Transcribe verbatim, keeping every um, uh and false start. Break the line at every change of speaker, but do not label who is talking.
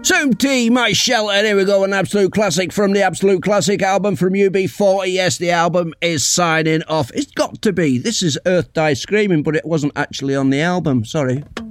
Tomb Tea, My Shelter. Here we go, an absolute classic from the Absolute Classic album from U B forty. Yes, the album is signing off. It's got to be. This is Earth Die Screaming, but it wasn't actually on the album. Sorry.